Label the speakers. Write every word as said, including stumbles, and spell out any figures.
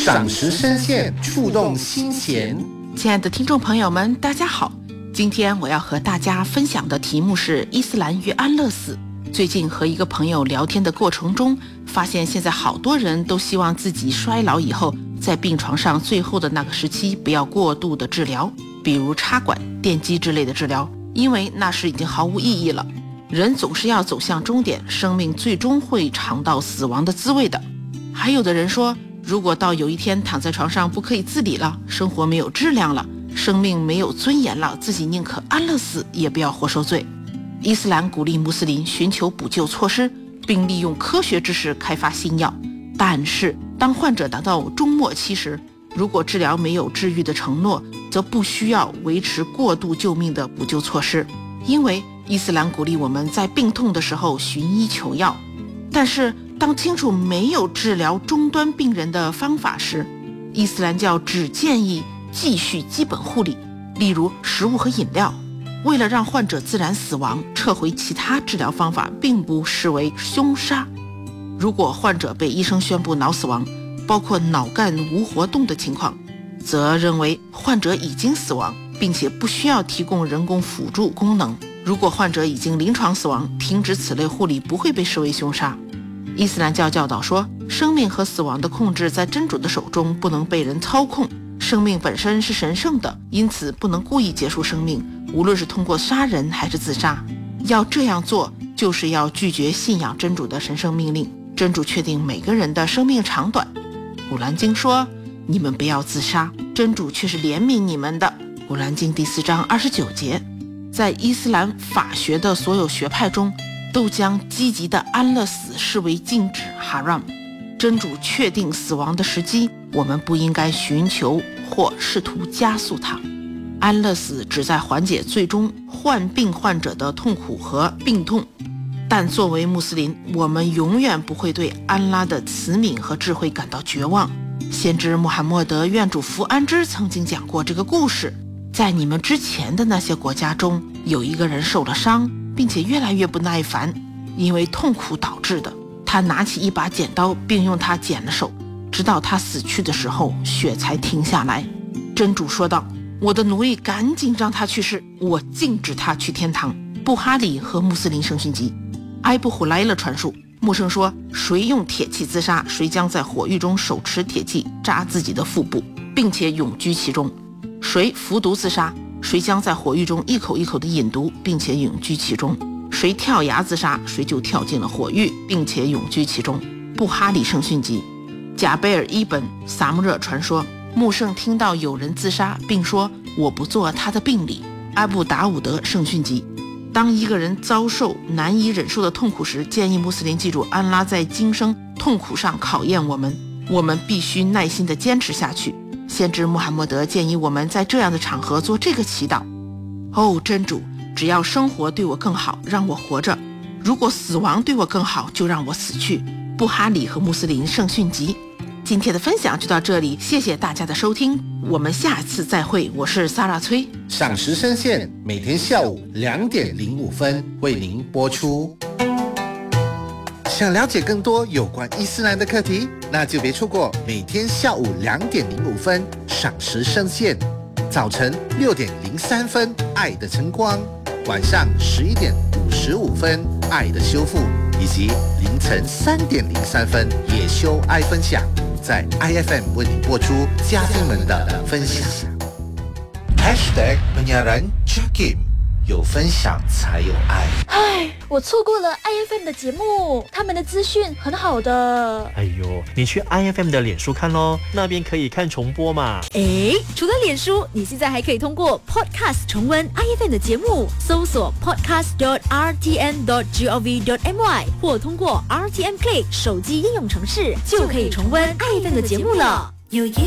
Speaker 1: 赏识深陷，触动心弦。
Speaker 2: 亲爱的听众朋友们，大家好，今天我要和大家分享的题目是伊斯兰与安乐死。最近和一个朋友聊天的过程中，发现现在好多人都希望自己衰老以后，在病床上最后的那个时期不要过度的治疗，比如插管、电击之类的治疗，因为那时已经毫无意义了。人总是要走向终点，生命最终会尝到死亡的滋味的。还有的人说，如果到有一天躺在床上不可以自理了，生活没有质量了，生命没有尊严了，自己宁可安乐死也不要活受罪。伊斯兰鼓励穆斯林寻求补救措施，并利用科学知识开发新药。但是当患者达到终末期时，如果治疗没有治愈的承诺，则不需要维持过度救命的补救措施，因为伊斯兰鼓励我们在病痛的时候寻医求药。但是当清楚没有治疗终端病人的方法时，伊斯兰教只建议继续基本护理，例如食物和饮料。为了让患者自然死亡，撤回其他治疗方法并不视为凶杀。如果患者被医生宣布脑死亡，包括脑干无活动的情况，则认为患者已经死亡，并且不需要提供人工辅助功能。如果患者已经临床死亡，停止此类护理不会被视为凶杀。伊斯兰教教导说，生命和死亡的控制在真主的手中，不能被人操控。生命本身是神圣的，因此不能故意结束生命，无论是通过杀人还是自杀。要这样做，就是要拒绝信仰真主的神圣命令。真主确定每个人的生命长短。古兰经说，你们不要自杀，真主却是怜悯你们的。古兰经第四章二十九节。在伊斯兰法学的所有学派中，都将积极的安乐死视为禁止 haram。 真主确定死亡的时机，我们不应该寻求或试图加速它。安乐死旨在缓解最终患病患者的痛苦和病痛，但作为穆斯林，我们永远不会对安拉的慈悯和智慧感到绝望。先知穆罕默德愿主福安之曾经讲过这个故事，在你们之前的那些国家中，有一个人受了伤，并且越来越不耐烦，因为痛苦导致的。他拿起一把剪刀，并用它剪了手，直到他死去的时候，血才停下来。真主说道，我的奴隶赶紧让他去世，我禁止他去天堂。布哈里和穆斯林圣训集。埃布胡莱勒传述，穆圣说，谁用铁器自杀，谁将在火狱中手持铁器扎自己的腹部，并且永居其中。谁服毒自杀，谁将在火狱中一口一口的饮毒，并且永居其中。谁跳崖自杀，谁就跳进了火狱，并且永居其中。布哈里圣训集。贾贝尔伊本萨穆热传说，穆圣听到有人自杀，并说，我不做他的病理。阿布达伍德圣训集。当一个人遭受难以忍受的痛苦时，建议穆斯林记住安拉在今生痛苦上考验我们，我们必须耐心地坚持下去。先知穆罕默德建议我们在这样的场合做这个祈祷：哦，真主，只要生活对我更好，让我活着；如果死亡对我更好，就让我死去。布哈里和穆斯林圣训集。今天的分享就到这里，谢谢大家的收听，我们下次再会。我是萨拉崔。
Speaker 1: 赏识深陷，每天下午两点零五分为您播出。想了解更多有关伊斯兰的课题，那就别错过每天下午两点零五分赏识深陷，早晨六点零三分爱的晨光，晚上十一点五十五分爱的修复，以及凌晨三点零三分也修爱分享，在 I F M 为你播出嘉宾们的分享。Hashtag penyiaran Jakim， 有分享才有爱。
Speaker 3: 唉，我错过了 I F M 的节目，他们的资讯很好的。
Speaker 4: 哎呦，你去 I F M 的脸书看咯，那边可以看重播嘛。
Speaker 3: 诶，除了脸书，你现在还可以通过 Podcast 重温 I F M 的节目，搜索 podcast dot r t n dot gov dot my 或通过 R T M Play 手机应用程式，就可以重温 I F M 的节目了。有